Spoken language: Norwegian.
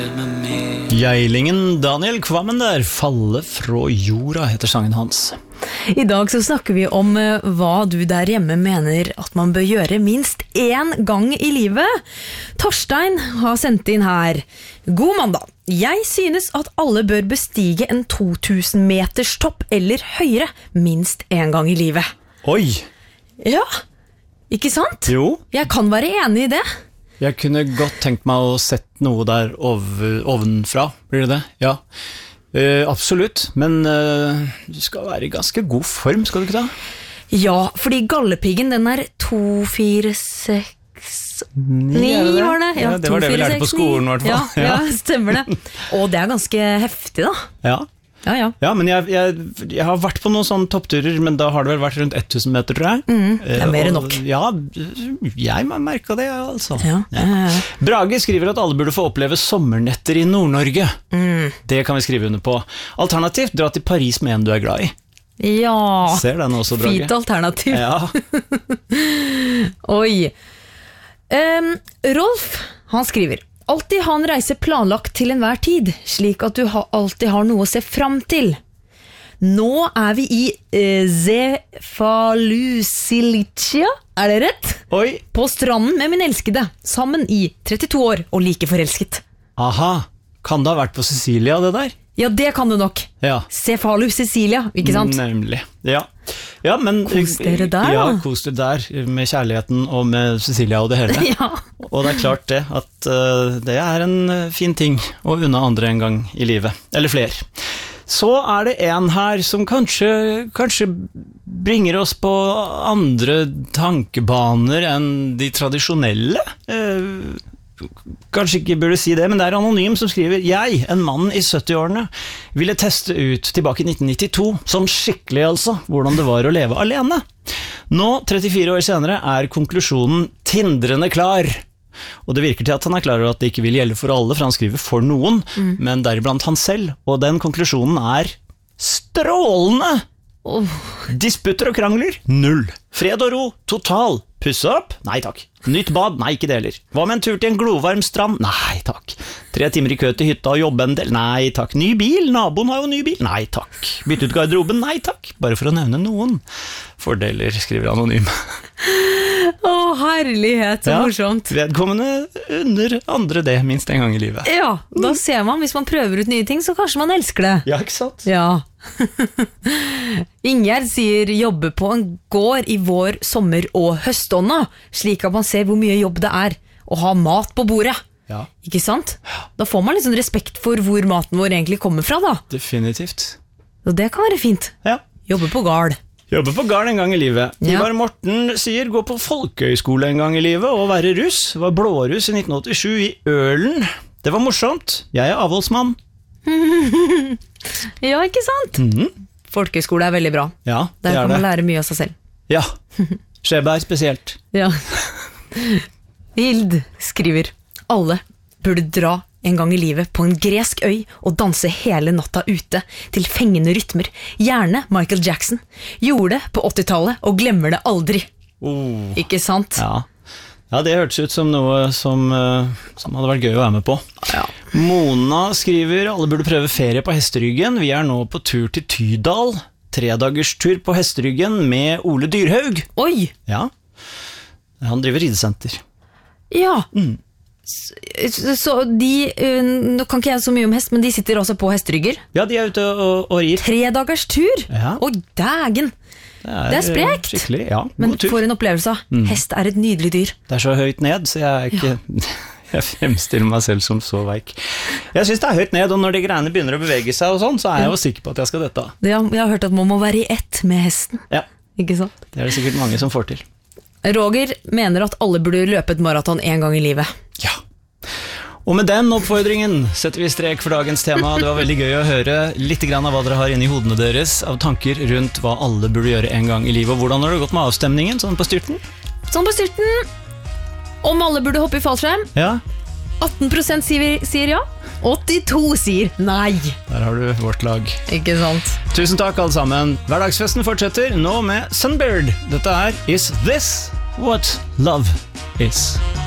Geilingen Daniel Kvammen der, Falle fra jorda heter sangen hans. I dag så snakker vi om hva du der hjemme mener at man bør gjøre minst én gang i livet. Torstein har sendt inn her. God mandag. Jeg synes at alle bør bestige en 2000 meters topp eller høyere minst én gang i livet. Oi! Ja, ikke sant? Jo. Jeg kan være enig i det. Jeg kunne godt tenkt meg å sett noe der ovenfra, blir det det? Ja, absolutt, men du skal være i ganske god form, skal du ikke da? Ja, fordi gallepiggen den er 2, 4, 6, 9 var det? Ja, det var 2, det vi 4, lærte 6, på skolen i hvert fall. Ja, stemmer det. Og det er ganske heftig da. Ja. Ja, men jeg har vært på noen sånne toppturer, men da har det vel vært rundt 1000 meter, tror jeg. Det er mer enn nok. Ja, jeg merket det, altså. Ja. Brage skriver at alle burde få oppleve sommernetter i Nord-Norge. Det kan vi skrive under på. Alternativt, dra til Paris med en du er glad i. Ja, ser den også, Brage. fint alternativ. Ja. Oi. Rolf, han skriver: alltid ha en reise planlagt til enhver tid, slik at du alltid har noe å se fram til. Nå er vi i Cefalusilicia, er det rett? Oi. På stranden med min elskede, sammen i 32 år og like forelsket. Aha, kan det ha vært på Sicilia det der? Ja, det kan du nok. Ja. Cephalusicilia, ikke sant? Nemlig, ja. Ja, men kos dere der, ja, da. kos dere der med kjærligheten og med Cecilia og det hele. Ja. Og det er klart det, at det er en fin ting å unne andre en gang i livet, eller flere. Så er det en her som kanskje bringer oss på andre tankebaner enn de tradisjonelle. Kanskje ikke burde si det, men det er anonym som skriver: jeg, en mann i 70-årene, ville teste ut tilbake i 1992, sånn skikkelig altså, hvordan det var å leve alene. Nå, 34 år senere, er konklusjonen tindrende klar. Og det virker til at han er klar over at det ikke vil gjelde for alle, for han skriver for noen, men deriblant han selv, og den konklusjonen er strålende! Disputter og krangler? Null. Fred og ro? Total. Pusse opp? Nei takk. Nytt bad? Nei, ikke det heller. Hva med en tur til en glovarm strand? Nei takk. 3 timer i kø til hytta og jobbe en del? Nei takk. Ny bil? Naboen har jo ny bil? Nei takk. Bytte ut garderoben? Nei takk. Bare for å nevne noen fordeler, skriver anonym. Herlighet, så morsomt. Vedkommende under andre det, minst en gang i livet. Ja, da ser man, hvis man prøver ut nye ting, så kanskje man elsker det. Ja, ikke sant? Ja. Ingjerd sier jobbe på en gård i vår, sommer og høstånda, slik at man ser hvor mye jobb det er å ha mat på bordet. Ja. Ikke sant? Da får man liksom respekt for hvor maten vår egentlig kommer fra da. Definitivt. Og det kan være fint. Ja. Jobbe på gard. Jobbe på gard en gang i livet. Ivar Morten sier gå på folkehøyskole en gang i livet og være russ. Var blåruss i 1987 i Ølen. Det var morsomt. Jeg er avholdsmann. Ja, ikke sant? Folkehøyskole er veldig bra. Ja, det der er kan man det. lære mye av seg selv. Ja, Skjeberg spesielt. Ja. Hild skriver: alle burde dra en gang i livet på en gresk øy og danse hele natta ute til fengende rytmer. Gjerne Michael Jackson. Gjorde det på 80-tallet og glemmer det aldri. Ikke sant? Ja. Ja, det hørtes ut som noe som hadde vært gøy å være med på. Ja. Mona skriver alle burde prøve ferie på hesteryggen. Vi er nå på tur til Tydal. 3-dagerstur på hesteryggen med Ole Dyrhaug. Oi! Ja, han driver ridesenter. Ja. Så de, nå kan ikke jeg så mye om hest, men de sitter også på hesterygger. Ja, de er ute og rir. 3-dagerstur? Ja. Oi, dægen! Det er sprekt. Skikkelig, ja. Men for en opplevelse. Hest er et nydelig dyr. Det er så høyt ned, så jeg er ikke... Jeg fremstiller meg selv som så veik. Jeg synes det er høyt ned, og når de greiene begynner å bevege seg og sånn, så er jeg jo sikker på at jeg skal dette. Ja, jeg har hørt at man må være i ett med hesten. Ja, ikke sant? Det er det sikkert mange som får til. Roger mener at alle burde løpe et maraton en gang i livet. Ja. Og med den oppfordringen setter vi strek for dagens tema. Det var veldig gøy å høre litt grann av hva dere har inne i hodene deres, av tanker rundt hva alle burde gjøre en gang i livet. Og hvordan har det gått med avstemningen, sånn på styrten? Sånn på styrten. Om alle burde hoppe i fallskjerm? Ja. 18% sier ja, 82 sier nei. Der har du vårt lag. Ikke sant? Tusen takk alle sammen. Hverdagsfesten fortsetter nå med Sunbird. Dette er Is This What Love Is?